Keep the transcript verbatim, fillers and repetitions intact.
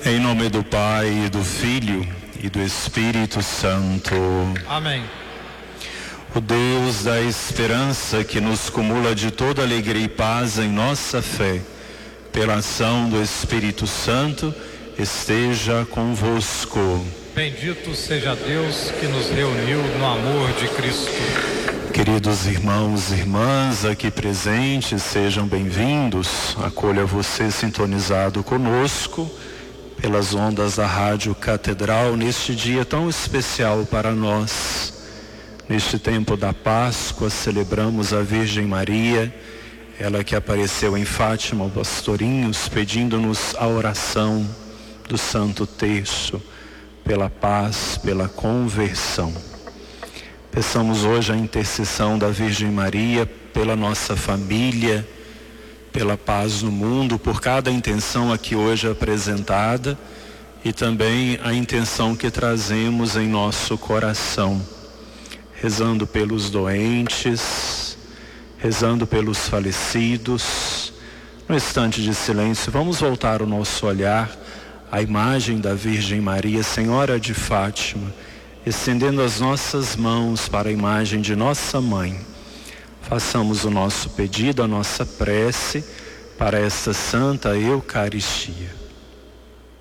Em nome do Pai, e do Filho e do Espírito Santo. Amém. O Deus da esperança, que nos cumula de toda alegria e paz em nossa fé, pela ação do Espírito Santo, esteja convosco. Bendito seja Deus que nos reuniu no amor de Cristo. Queridos irmãos e irmãs aqui presentes, sejam bem-vindos. Acolha você sintonizado conosco pelas ondas da Rádio Catedral neste dia tão especial para nós. Neste tempo da Páscoa, celebramos a Virgem Maria, ela que apareceu em Fátima aos pastorinhos, pedindo-nos a oração do Santo Terço, pela paz, pela conversão. Peçamos hoje a intercessão da Virgem Maria pela nossa família, pela paz no mundo, por cada intenção aqui hoje apresentada e também a intenção que trazemos em nosso coração, rezando pelos doentes, rezando pelos falecidos. No instante de silêncio, vamos voltar o nosso olhar à imagem da Virgem Maria, Senhora de Fátima, estendendo as nossas mãos para a imagem de nossa Mãe. Façamos o nosso pedido, a nossa prece para esta Santa Eucaristia.